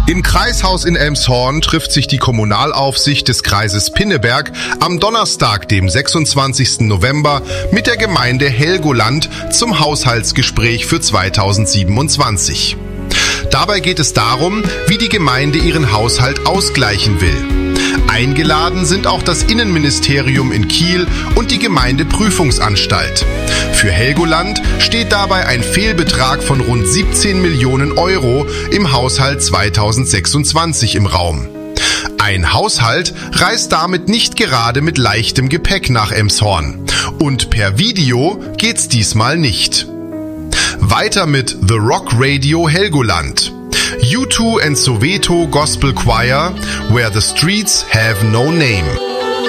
Im Kreishaus in Elmshorn trifft sich die Kommunalaufsicht des Kreises Pinneberg am Donnerstag, dem 26. November, mit der Gemeinde Helgoland zum Haushaltsgespräch für 2027. Dabei geht es darum, wie die Gemeinde ihren Haushalt ausgleichen will. Eingeladen sind auch das Innenministerium in Kiel und die Gemeindeprüfungsanstalt. Für Helgoland steht dabei ein Fehlbetrag von rund 17 Millionen Euro im Haushalt 2026 im Raum. Ein Haushalt reist damit nicht gerade mit leichtem Gepäck nach Elmshorn. Und per Video geht's diesmal nicht. Weiter mit The Rock Radio Helgoland. U2 and Soweto Gospel Choir, Where the Streets Have No Name.